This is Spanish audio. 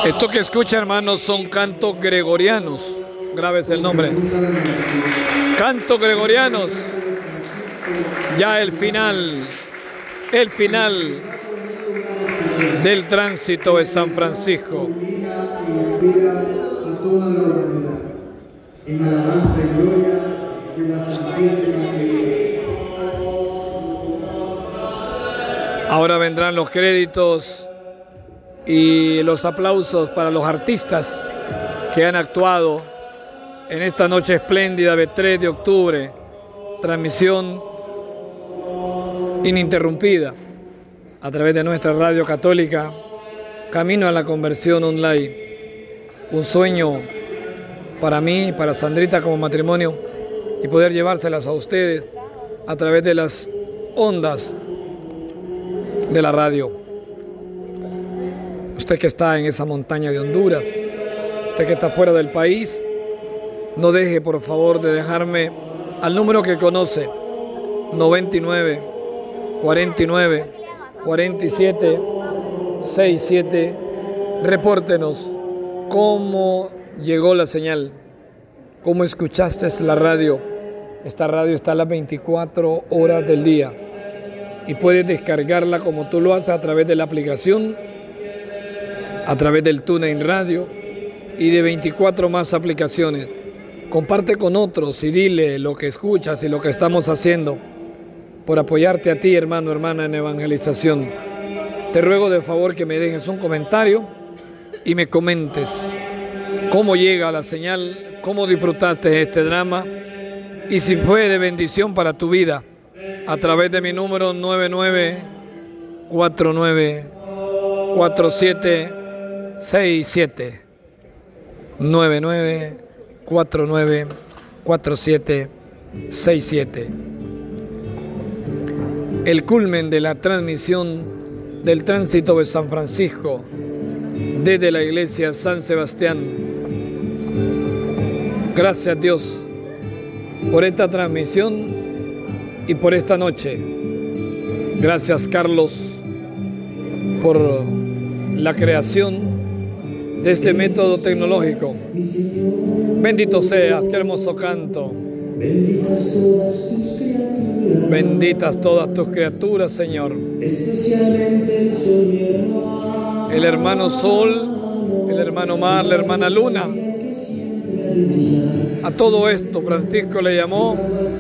Esto que escucha, hermanos, son cantos gregorianos. Grábese el nombre. Cantos gregorianos. Ya el final del tránsito de San Francisco. En alabanza y gloria de la Santísima Trinidad. Ahora vendrán los créditos y los aplausos para los artistas que han actuado en esta noche espléndida de 3 de octubre. Transmisión ininterrumpida a través de nuestra radio católica, Camino a la Conversión Online. Un sueño para mí y para Sandrita como matrimonio, y poder llevárselas a ustedes a través de las ondas de la radio. Usted que está en esa montaña de Honduras, usted que está fuera del país, no deje por favor de dejarme al número que conoce, 99 49 47 67. Repórtenos cómo llegó la señal, cómo escuchaste la radio. Esta radio está a las 24 horas del día y puedes descargarla como tú lo haces a través de la aplicación, a través del TuneIn Radio y de 24 más aplicaciones. Comparte con otros y dile lo que escuchas y lo que estamos haciendo por apoyarte a ti, hermano, hermana, en evangelización. Te ruego de favor que me dejes un comentario y me comentes cómo llega la señal, cómo disfrutaste este drama y si fue de bendición para tu vida a través de mi número 99494767. 99494767. El culmen de la transmisión del tránsito de San Francisco desde la iglesia San Sebastián. Gracias Dios por esta transmisión y por esta noche. Gracias Carlos por la creación de este método tecnológico. Bendito seas, qué hermoso canto. Benditas todas tus criaturas, Señor. Especialmente el sol y el hermano Sol, el hermano Mar, la hermana Luna. A todo esto Francisco le llamó